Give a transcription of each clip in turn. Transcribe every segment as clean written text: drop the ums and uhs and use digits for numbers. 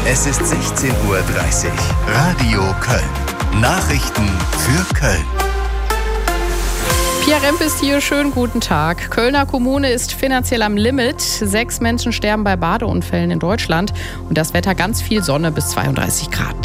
Es ist 16:30 Uhr. Radio Köln. Nachrichten für Köln. Pia Remp ist hier, schönen guten Tag. Kölner Kommune ist finanziell am Limit. 6 Menschen sterben bei Badeunfällen in Deutschland. Und das Wetter ganz viel Sonne bis 32 Grad.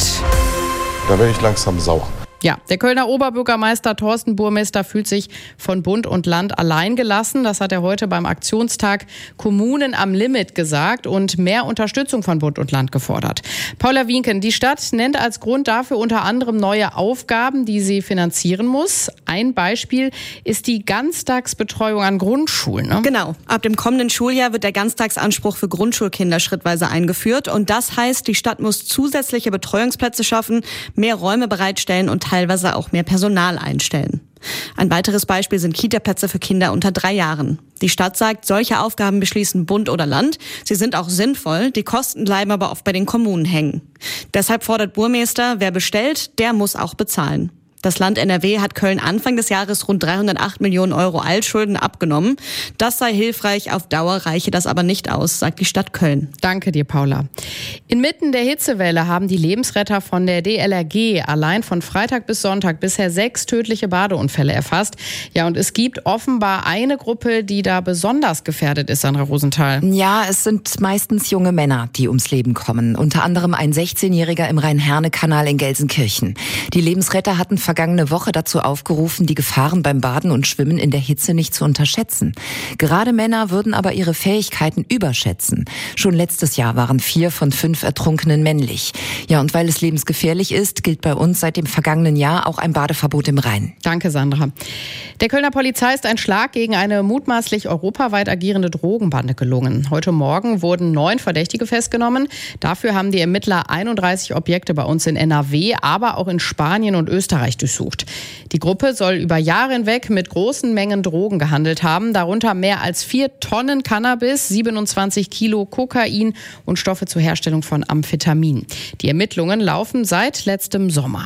Da werde ich langsam sauer. Ja, der Kölner Oberbürgermeister Thorsten Burmester fühlt sich von Bund und Land allein gelassen. Das hat er heute beim Aktionstag Kommunen am Limit gesagt und mehr Unterstützung von Bund und Land gefordert. Paula Wienken, die Stadt nennt als Grund dafür unter anderem neue Aufgaben, die sie finanzieren muss. Ein Beispiel ist die Ganztagsbetreuung an Grundschulen. Ne? Genau. Ab dem kommenden Schuljahr wird der Ganztagsanspruch für Grundschulkinder schrittweise eingeführt. Und das heißt, die Stadt muss zusätzliche Betreuungsplätze schaffen, mehr Räume bereitstellen und teilweise auch mehr Personal einstellen. Ein weiteres Beispiel sind Kita-Plätze für Kinder unter 3 Jahren. Die Stadt sagt, solche Aufgaben beschließen Bund oder Land. Sie sind auch sinnvoll, die Kosten bleiben aber oft bei den Kommunen hängen. Deshalb fordert Burmester, wer bestellt, der muss auch bezahlen. Das Land NRW hat Köln Anfang des Jahres rund 308 Millionen Euro Altschulden abgenommen. Das sei hilfreich, auf Dauer reiche das aber nicht aus, sagt die Stadt Köln. Danke dir, Paula. Inmitten der Hitzewelle haben die Lebensretter von der DLRG allein von Freitag bis Sonntag bisher 6 tödliche Badeunfälle erfasst. Ja, und es gibt offenbar eine Gruppe, die da besonders gefährdet ist, Sandra Rosenthal. Ja, es sind meistens junge Männer, die ums Leben kommen. Unter anderem ein 16-Jähriger im Rhein-Herne-Kanal in Gelsenkirchen. Die Lebensretter hatten vergangene Woche dazu aufgerufen, die Gefahren beim Baden und Schwimmen in der Hitze nicht zu unterschätzen. Gerade Männer würden aber ihre Fähigkeiten überschätzen. Schon letztes Jahr waren 4 von 5 Ertrunkenen männlich. Ja, und weil es lebensgefährlich ist, gilt bei uns seit dem vergangenen Jahr auch ein Badeverbot im Rhein. Danke, Sandra. Der Kölner Polizei ist ein Schlag gegen eine mutmaßlich europaweit agierende Drogenbande gelungen. Heute Morgen wurden 9 Verdächtige festgenommen. Dafür haben die Ermittler 31 Objekte bei uns in NRW, aber auch in Spanien und Österreich durchsucht. Die Gruppe soll über Jahre hinweg mit großen Mengen Drogen gehandelt haben, darunter mehr als 4 Tonnen Cannabis, 27 Kilo Kokain und Stoffe zur Herstellung von Amphetamin. Die Ermittlungen laufen seit letztem Sommer.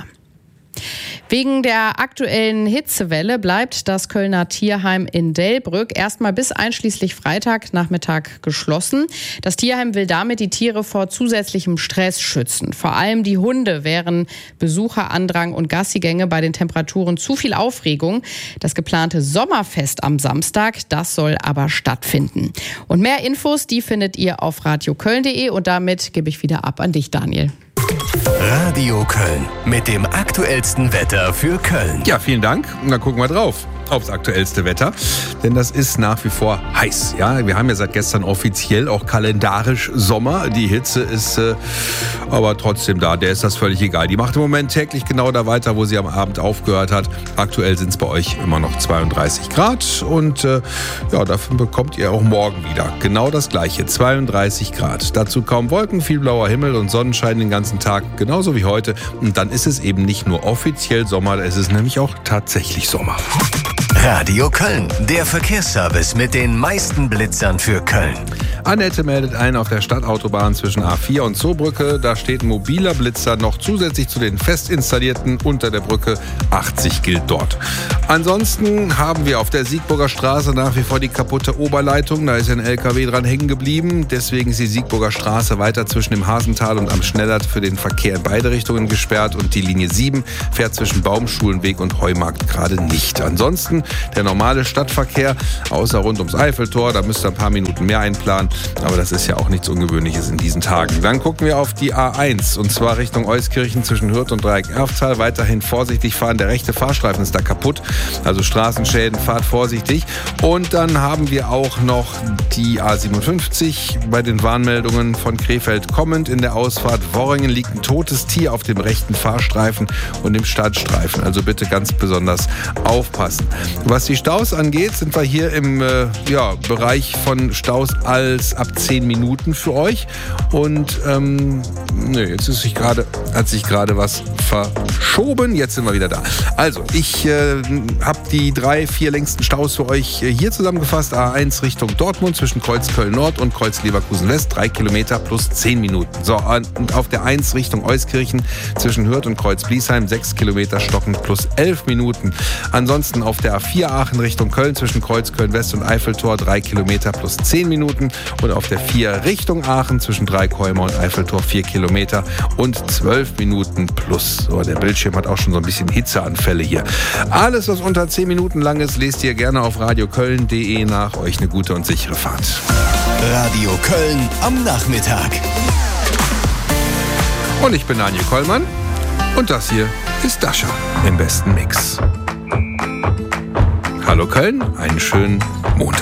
Wegen der aktuellen Hitzewelle bleibt das Kölner Tierheim in Delbrück erstmal bis einschließlich Freitagnachmittag geschlossen. Das Tierheim will damit die Tiere vor zusätzlichem Stress schützen. Vor allem die Hunde wären Besucherandrang und Gassigänge bei den Temperaturen zu viel Aufregung. Das geplante Sommerfest am Samstag, das soll aber stattfinden. Und mehr Infos, die findet ihr auf radioköln.de und damit gebe ich wieder ab an dich, Daniel. Radio Köln mit dem aktuellsten Wetter für Köln. Ja, vielen Dank. Und dann gucken wir drauf aufs aktuellste Wetter, denn das ist nach wie vor heiß. Ja, wir haben ja seit gestern offiziell auch kalendarisch Sommer. Die Hitze ist aber trotzdem da. Der ist das völlig egal. Die macht im Moment täglich genau da weiter, wo sie am Abend aufgehört hat. Aktuell sind es bei euch immer noch 32 Grad und ja, davon bekommt ihr auch morgen wieder genau das Gleiche, 32 Grad. Dazu kaum Wolken, viel blauer Himmel und Sonnenschein den ganzen Tag, genauso wie heute. Und dann ist es eben nicht nur offiziell Sommer, es ist nämlich auch tatsächlich Sommer. Radio Köln, der Verkehrsservice mit den meisten Blitzern für Köln. Annette meldet ein auf der Stadtautobahn zwischen A4 und Zoobrücke. Da steht ein mobiler Blitzer noch zusätzlich zu den fest installierten unter der Brücke. 80 gilt dort. Ansonsten haben wir auf der Siegburger Straße nach wie vor die kaputte Oberleitung. Da ist ein LKW dran hängen geblieben. Deswegen ist die Siegburger Straße weiter zwischen dem Hasental und am Schnellert für den Verkehr in beide Richtungen gesperrt. Und die Linie 7 fährt zwischen Baumschulenweg und Heumarkt gerade nicht. Ansonsten der normale Stadtverkehr, außer rund ums Eiffeltor. Da müsst ihr ein paar Minuten mehr einplanen. Aber das ist ja auch nichts Ungewöhnliches in diesen Tagen. Dann gucken wir auf die A1 und zwar Richtung Euskirchen zwischen Hürth und Dreieck-Erftal. Weiterhin vorsichtig fahren. Der rechte Fahrstreifen ist da kaputt. Also Straßenschäden, fahrt vorsichtig. Und dann haben wir auch noch die A57 bei den Warnmeldungen von Krefeld kommend. In der Ausfahrt Worringen liegt ein totes Tier auf dem rechten Fahrstreifen und im Standstreifen. Also bitte ganz besonders aufpassen. Was die Staus angeht, sind wir hier im Bereich von Staus als ab 10 Minuten für euch. Und jetzt hat sich gerade was verschoben. Jetzt sind wir wieder da. Also, ich habe die 3-4 längsten Staus für euch hier zusammengefasst. A1 Richtung Dortmund zwischen Kreuz Köln-Nord und Kreuz Leverkusen-West. 3 Kilometer plus 10 Minuten. So, und auf der 1 Richtung Euskirchen zwischen Hürth und Kreuz Bliesheim 6 Kilometer stockend plus 11 Minuten. Ansonsten auf der A4 Aachen Richtung Köln zwischen Kreuzköln West und Eiffeltor 3 Kilometer plus 10 Minuten. Und auf der 4 Richtung Aachen zwischen Dreikäumer und Eiffeltor 4 Kilometer und 12 Minuten plus. So, der Bildschirm hat auch schon so ein bisschen Hitzeanfälle hier. Alles, was unter 10 Minuten lang ist, lest ihr gerne auf radioköln.de nach. Euch eine gute und sichere Fahrt. Radio Köln am Nachmittag. Und ich bin Daniel Kollmann und das hier ist Dasha im besten Mix. Hallo Köln, einen schönen Montag.